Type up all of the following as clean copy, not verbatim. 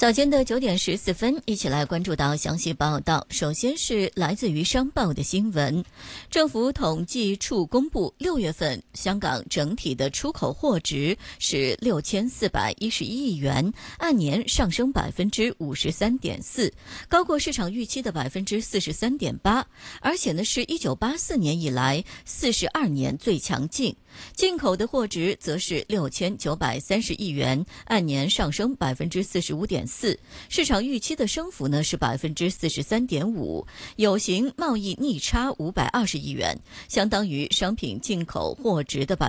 早间的9点14分，一起来关注到详细报道。首先是来自于商报的新闻，政府统计处公布6月份香港整体的出口货值是6411亿元，按年上升53.4%，高过市场预期的43.8%，而且呢是1984年以来42年最强劲。进口的货值则是6930亿元，按年上升45.4%，市场预期的升幅呢是43.5%，有形贸易逆差520亿元，相当于商品进口货值的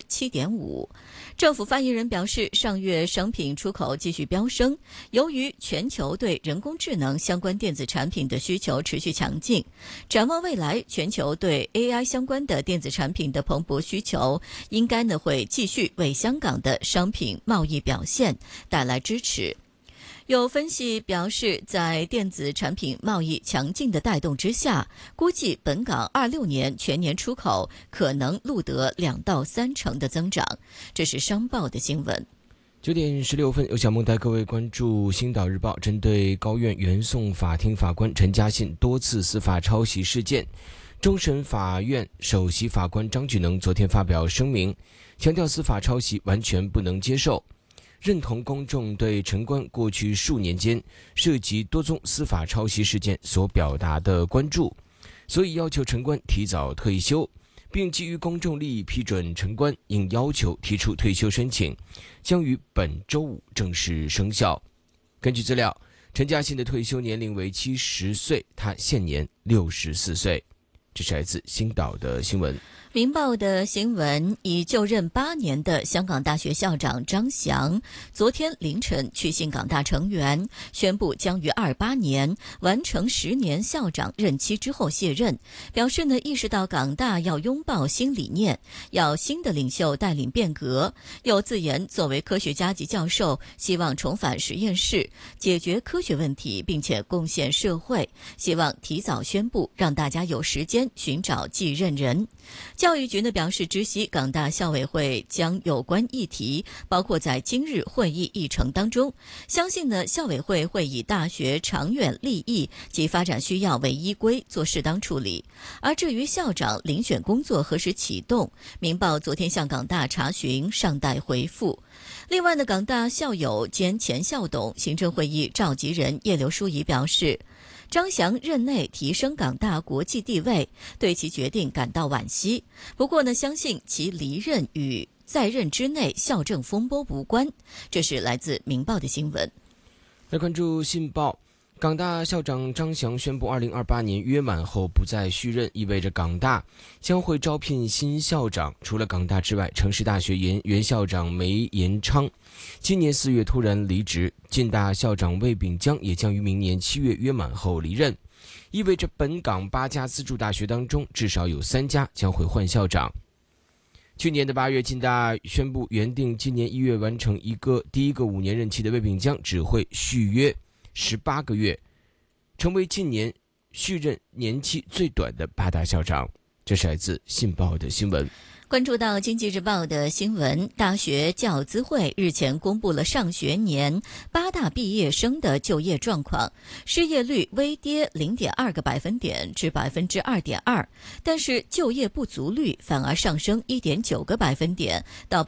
7.5%。政府发言人表示，上月商品出口继续飙升，由于全球对人工智能相关电子产品的需求持续强劲，展望未来，全球对 AI 相关的电子产品的蓬勃需求应该呢会继续为香港的商品贸易表现带来支持。有分析表示，在电子产品贸易强劲的带动之下，估计本港26年全年出口可能录得2到3成的增长。这是商报的新闻。 9点16分，由小梦带各位关注《星岛日报》针对高院原讼法庭法官陈嘉信多次司法抄袭事件，终审法院首席法官张举能昨天发表声明，强调司法抄袭完全不能接受，认同公众对陈官过去数年间涉及多宗司法抄袭事件所表达的关注，所以要求陈官提早退休，并基于公众利益批准陈官应要求提出退休申请，将于本周五正式生效。根据资料，陈嘉信的退休年龄为70岁，他现年64岁。这是来自星岛的新闻。 明报的新闻，已就任8年的香港大学校长张翔昨天凌晨去信港大成员，宣布将于28年完成10年校长任期之后卸任，表示呢意识到港大要拥抱新理念，要新的领袖带领变革，又自言作为科学家及教授，希望重返实验室解决科学问题，并且贡献社会，希望提早宣布，让大家有时间寻找继任人。教育局呢表示，知悉港大校委会将有关议题包括在今日会议议程当中，相信呢校委会会以大学长远利益及发展需要为依归做适当处理。而至于校长遴选工作何时启动，明报昨天向港大查询，尚待回复。另外呢，港大校友兼前校董、行政会议召集人叶刘淑仪表示，张翔任内提升港大国际地位，对其决定感到惋惜。不过呢，相信其离任与在任之内校政风波无关。这是来自明报的新闻。 来关注信报，港大校长张翔宣布2028年约满后不再续任，意味着港大将会招聘新校长。除了港大之外，城市大学原校长梅延昌今年4月突然离职，浸大校长魏炳江也将于明年7月约满后离任，意味着本港8家资助大学当中至少有3家将会换校长。去年的8月，浸大宣布原定今年1月完成第一个5年任期的魏炳江只会续约18个月，成为近年续任年期最短的8大校长。这是来自信报的新闻。 关注到经济日报的新闻，大学教资会日前公布了上学年8大毕业生的就业状况，失业率微跌0.2个百分点至2.2%，但是就业不足率反而上升1.9个百分点到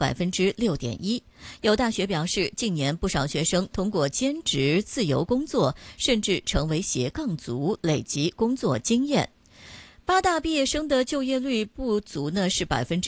6.1%。有大学表示，近年不少学生通过兼职、自由工作，甚至成为斜杠族，累积工作经验。8大毕业生的就业率不足呢是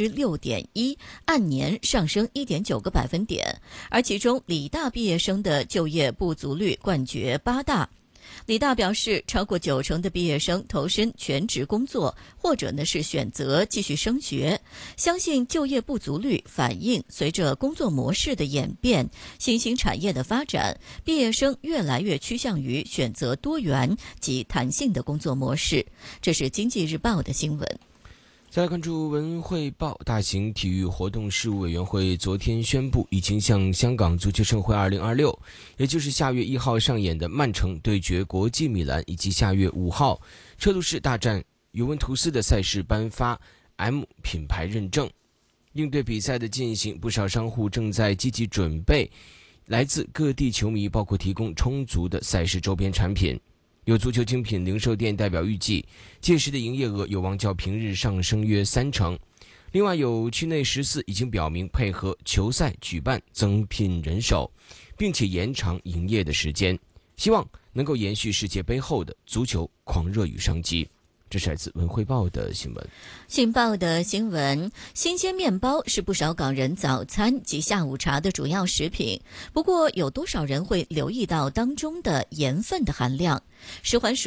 6.1%，按年上升1.9个百分点，而其中理大毕业生的就业不足率冠绝8大。理大表示，超过90%的毕业生投身全职工作，或者呢是选择继续升学。相信就业不足率反映随着工作模式的演变、新兴产业的发展，毕业生越来越趋向于选择多元及弹性的工作模式。这是经济日报的新闻。 再来关注文汇报，大型体育活动事务委员会昨天宣布，已经向香港足球盛会2026，也就是下月1号上演的曼城对决国际米兰，以及下月5号车路士大战尤文图斯的赛事颁发 M 品牌认证。应对比赛的进行，不少商户正在积极准备， 来自各地球迷，包括提供充足的赛事周边产品。有足球精品零售店代表预计，届时的营业额有望较平日上升约30%。另外，有区内14已经表明配合球赛举办增聘人手，并且延长营业的时间，希望能够延续世界杯后的足球狂热与商机。这是来自文汇报的新闻。 信报的新闻：新鲜面包是不少港人早餐及下午茶的主要食品，不过有多少人会留意到当中的盐分的含量？食环署